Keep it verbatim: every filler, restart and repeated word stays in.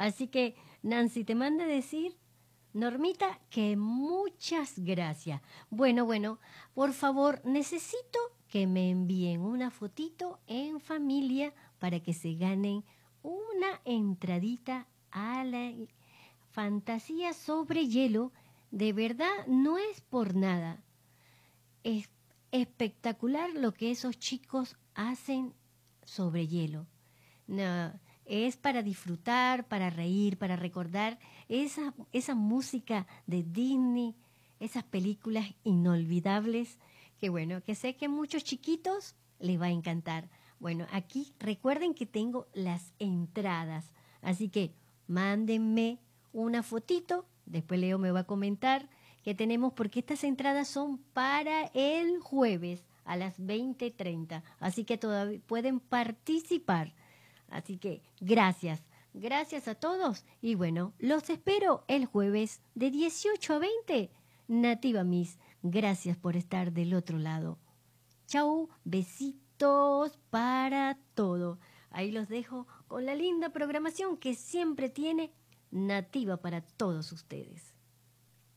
Así que, Nancy, te manda a decir, Normita, que muchas gracias. Bueno, bueno, por favor, necesito que me envíen una fotito en familia para que se ganen una entradita a la fantasía sobre hielo. De verdad, no es por nada. Es espectacular lo que esos chicos hacen sobre hielo. No, es para disfrutar, para reír, para recordar esa, esa música de Disney, esas películas inolvidables, que bueno, que sé que a muchos chiquitos les va a encantar. Bueno, aquí recuerden que tengo las entradas, así que mándenme una fotito, después Leo me va a comentar que tenemos, porque estas entradas son para el jueves a las veinte treinta, así que todavía pueden participar. Así que gracias, gracias a todos y bueno, los espero el jueves de dieciocho a veinte. Nativa Miss, gracias por estar del otro lado. Chau, besitos para todo. Ahí los dejo con la linda programación que siempre tiene Nativa para todos ustedes.